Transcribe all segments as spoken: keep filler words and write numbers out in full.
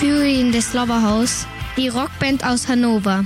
Fury in the Slaughterhouse, die Rockband aus Hannover.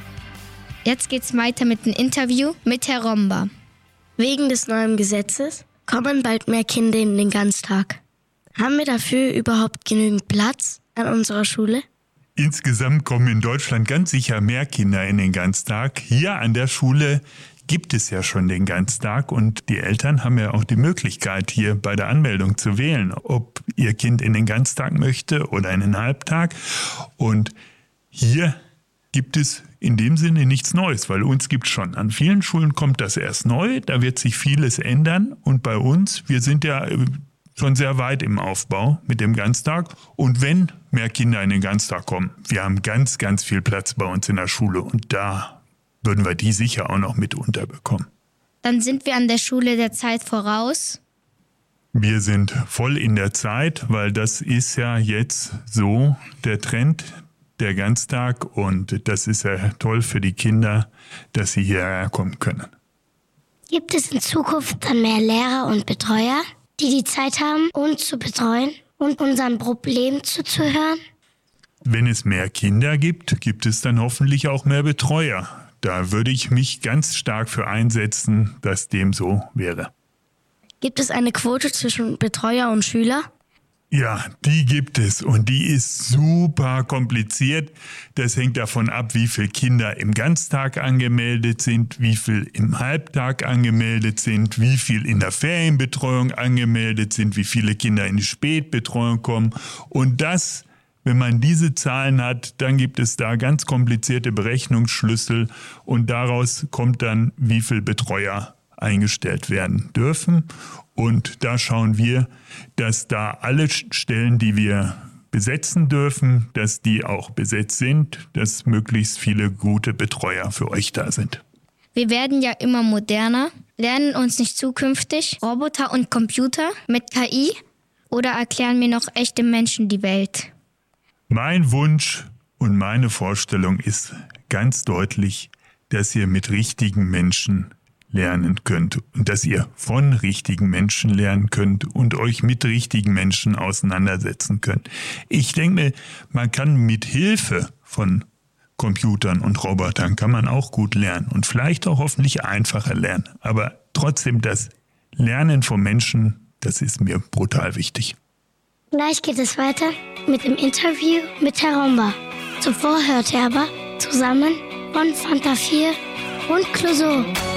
Jetzt geht's weiter mit dem Interview mit Herr Romba. Wegen des neuen Gesetzes kommen bald mehr Kinder in den Ganztag. Haben wir dafür überhaupt genügend Platz an unserer Schule? Insgesamt kommen in Deutschland ganz sicher mehr Kinder in den Ganztag. Hier an der Schule gibt es ja schon den Ganztag und die Eltern haben ja auch die Möglichkeit, hier bei der Anmeldung zu wählen, ob ihr Kind in den Ganztag möchte oder in den Halbtag. Und hier gibt es in dem Sinne nichts Neues, weil uns gibt es schon. An vielen Schulen kommt das erst neu, da wird sich vieles ändern. Und bei uns, wir sind ja schon sehr weit im Aufbau mit dem Ganztag. Und wenn mehr Kinder in den Ganztag kommen, wir haben ganz, ganz viel Platz bei uns in der Schule und da würden wir die sicher auch noch mit unterbekommen. Dann sind wir an der Schule der Zeit voraus. Wir sind voll in der Zeit, weil das ist ja jetzt so der Trend, der Ganztag. Und das ist ja toll für die Kinder, dass sie hierher kommen können. Gibt es in Zukunft dann mehr Lehrer und Betreuer, die die Zeit haben, uns zu betreuen und unseren Problemen zuzuhören? Wenn es mehr Kinder gibt, gibt es dann hoffentlich auch mehr Betreuer. Da würde ich mich ganz stark für einsetzen, dass dem so wäre. Gibt es eine Quote zwischen Betreuer und Schüler? Ja, die gibt es und die ist super kompliziert. Das hängt davon ab, wie viele Kinder im Ganztag angemeldet sind, wie viel im Halbtag angemeldet sind, wie viel in der Ferienbetreuung angemeldet sind, wie viele Kinder in die Spätbetreuung kommen. Und das, wenn man diese Zahlen hat, dann gibt es da ganz komplizierte Berechnungsschlüssel und daraus kommt dann, wie viele Betreuer eingestellt werden dürfen. Und da schauen wir, dass da alle Stellen, die wir besetzen dürfen, dass die auch besetzt sind, dass möglichst viele gute Betreuer für euch da sind. Wir werden ja immer moderner, lernen uns nicht zukünftig Roboter und Computer mit K I oder erklären mir noch echte Menschen die Welt? Mein Wunsch und meine Vorstellung ist ganz deutlich, dass ihr mit richtigen Menschen lernen könnt und dass ihr von richtigen Menschen lernen könnt und euch mit richtigen Menschen auseinandersetzen könnt. Ich denke mir, man kann mit Hilfe von Computern und Robotern kann man auch gut lernen und vielleicht auch hoffentlich einfacher lernen. Aber trotzdem das Lernen von Menschen, das ist mir brutal wichtig. Gleich geht es weiter mit dem Interview mit Herr Romba. Zuvor hört ihr aber zusammen von Fanta vier und Clouseau.